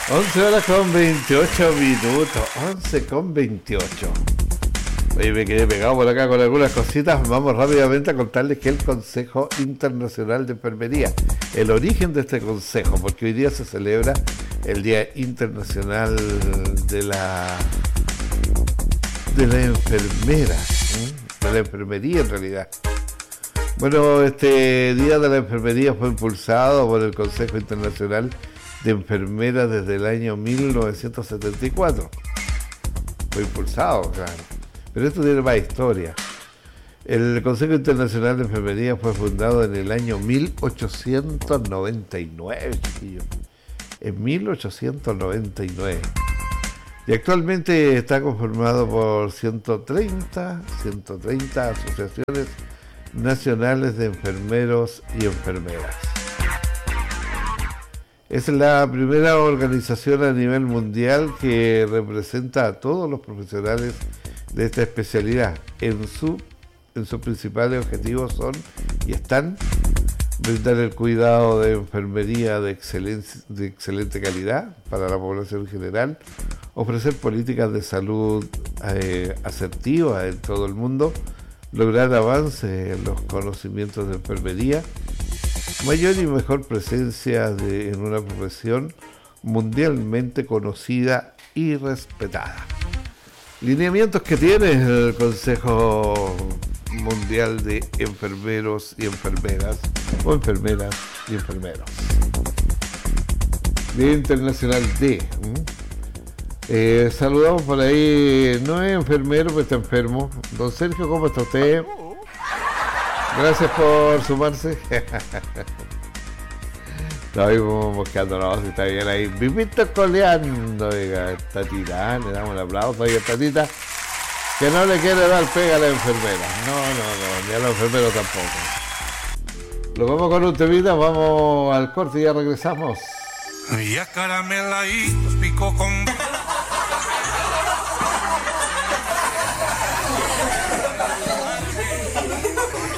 11 horas con 28 minutos. 11 con 28. Oye, me quedé pegado por acá con algunas cositas. Vamos rápidamente a contarles que el Consejo Internacional de Enfermería, el origen de este consejo, porque hoy día se celebra el Día Internacional de la enfermera, de la enfermería en realidad. Bueno, este Día de la Enfermería fue impulsado por el Consejo Internacional de Enfermeras desde el año 1974. Fue impulsado, claro. Pero esto tiene más historia. El Consejo Internacional de Enfermería fue fundado en el año 1899, chiquillos. En 1899. Y actualmente está conformado por 130 asociaciones nacionales de enfermeros y enfermeras. Es la primera organización a nivel mundial que representa a todos los profesionales de esta especialidad. En sus principales objetivos son y están brindar el cuidado de enfermería de excelente calidad para la población general, ofrecer políticas de salud asertivas en todo el mundo, lograr avances en los conocimientos de enfermería, mayor y mejor presencia en una profesión mundialmente conocida y respetada. Lineamientos que tiene el Consejo Mundial de Enfermeros y Enfermeras, o enfermeras y enfermeros. Día Internacional de... saludamos por ahí, no es enfermero, pero está enfermo. Don Sergio, ¿cómo está usted? Gracias por sumarse. Estoy buscando, no, si está bien ahí. Vivito coleando, oiga, tatita, le damos un aplauso ahí a tatita, que no le quiere dar pega a la enfermera. No, ni a los enfermeros tampoco. Lo vamos con un temita, vamos al corte y ya regresamos. Y a caramela y pico con...